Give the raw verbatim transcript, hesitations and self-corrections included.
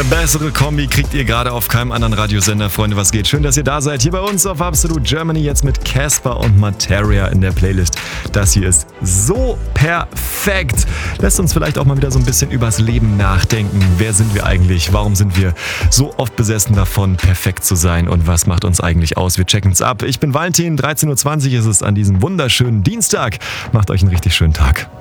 Bessere Kombi kriegt ihr gerade auf keinem anderen Radiosender, Freunde. Was geht? Schön, dass ihr da seid. Hier bei uns auf Absolute Germany jetzt mit Casper und Materia in der Playlist. Das hier ist so perfekt. Lässt uns vielleicht auch mal wieder so ein bisschen übers Leben nachdenken. Wer sind wir eigentlich? Warum sind wir so oft besessen davon, perfekt zu sein? Und was macht uns eigentlich aus? Wir checken es ab. Ich bin Valentin, dreizehn Uhr zwanzig ist es an diesem wunderschönen Dienstag. Macht euch einen richtig schönen Tag.